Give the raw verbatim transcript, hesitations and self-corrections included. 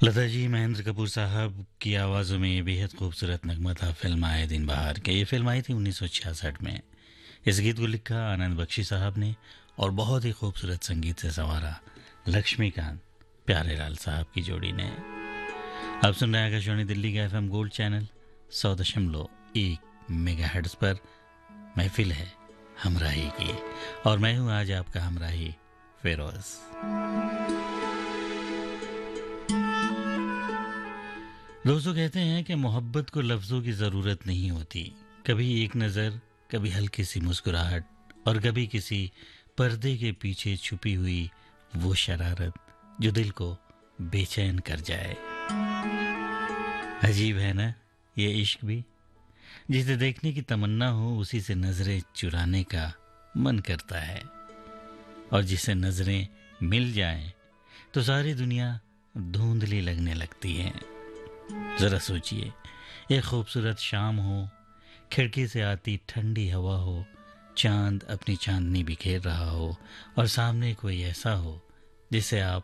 लता जी, महेंद्र कपूर साहब की आवाज़ों में ये बेहद खूबसूरत नगमा था फिल्म आए दिन बहार के। ये फिल्म आई थी उन्नीस सौ छियासठ में। इस गीत को लिखा आनंद बख्शी साहब ने और बहुत ही खूबसूरत संगीत से संवारा लक्ष्मीकांत प्यारेलाल साहब की जोड़ी ने। आप सुन रहे हैं आकाशवाणी दिल्ली का एफएम गोल्ड चैनल सौ दशमलव एक मेगा हर्ट्ज पर। महफिल है हमराही की और मैं हूँ आज आपका हमराही फिरोज। दोस्तों, कहते हैं कि मोहब्बत को लफ्ज़ों की ज़रूरत नहीं होती। कभी एक नज़र, कभी हल्की सी मुस्कुराहट और कभी किसी पर्दे के पीछे छुपी हुई वो शरारत जो दिल को बेचैन कर जाए। अजीब है ना ये इश्क भी। जिसे देखने की तमन्ना हो उसी से नज़रें चुराने का मन करता है, और जिसे नज़रें मिल जाएं तो सारी दुनिया धुंधली लगने लगती है। ज़रा सोचिए, एक खूबसूरत शाम हो, खिड़की से आती ठंडी हवा हो, चांद अपनी चांदनी बिखेर रहा हो और सामने कोई ऐसा हो जिसे आप